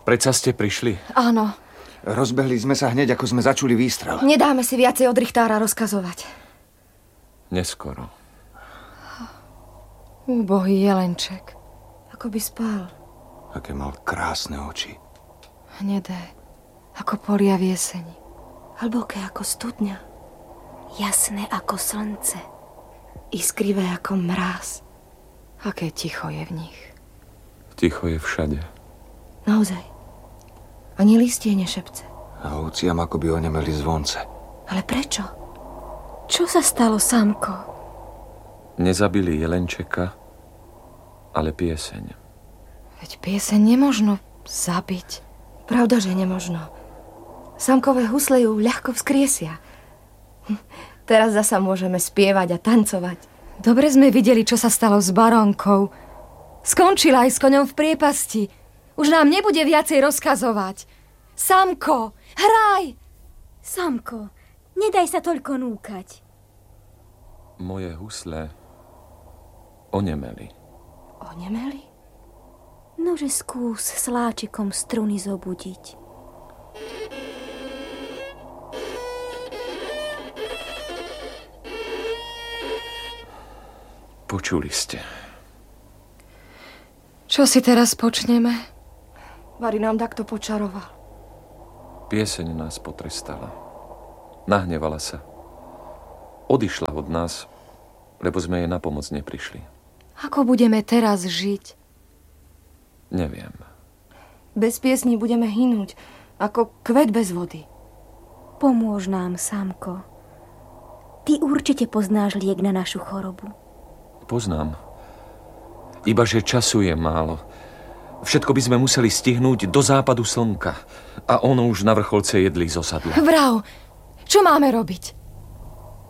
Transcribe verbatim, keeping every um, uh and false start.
Predsa ste prišli? Áno. Rozbehli sme sa hneď, ako sme začuli výstrel. Nedáme si viacej od Richtára rozkazovať. Neskoro. Úbohý jelenček. Ako by spal. Aké mal krásne oči. Hnedé, ako polia v jeseni. Hlboké ako studňa. Jasné ako slnce. Iskrivé ako mráz. Aké ticho je v nich. Ticho je všade. Naozaj. Ani listie nešepce. A ovciam ako by onemeli zvonce. Ale prečo? Čo sa stalo, Sámko? Nezabili jelenčeka, ale pieseň. Veď pieseň nemožno zabiť. Pravda, že nemožno. Sámkové husle ju ľahko vzkriesia. Teraz zasa môžeme spievať a tancovať. Dobre sme videli, čo sa stalo s barónkou. Skončila aj s koňom v priepasti. Už nám nebude viacej rozkazovať. Sámko, hraj! Sámko, nedaj sa toľko núkať. Moje husle onemeli. Onemeli? Nože skús sláčikom struny zobudiť. Počuli ste. Čo si teraz počneme? Vari nám takto počaroval. Pieseň nás potrestala. Nahnevala sa. Odišla od nás, lebo sme jej na pomoc neprišli. Ako budeme teraz žiť? Neviem. Bez piesní budeme hynúť, ako kvet bez vody. Pomôž nám, Sámko. Ty určite poznáš liek na našu chorobu. Poznám. Ibaže času je málo. Všetko by sme museli stihnúť do západu slnka. A ono už na vrcholce jedli zosadlo. Vrav, čo máme robiť?